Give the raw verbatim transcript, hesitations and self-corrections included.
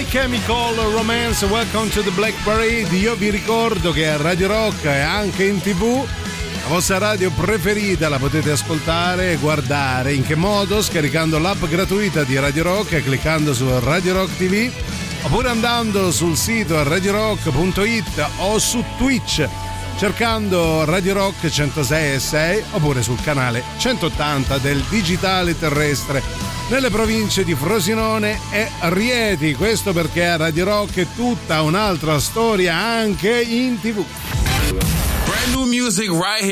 Chemical Romance, Welcome to the Black Parade. Io vi ricordo che Radio Rock è anche in tv, la vostra radio preferita la potete ascoltare e guardare. In che modo? Scaricando l'app gratuita di Radio Rock e cliccando su Radio Rock T V, oppure andando sul sito radio rock punto it o su Twitch cercando Radio Rock centosei e sei, oppure sul canale centottanta del digitale terrestre nelle province di Frosinone e Rieti. Questo perché Radio Rock è tutta un'altra storia anche in tv. Brand new music right here.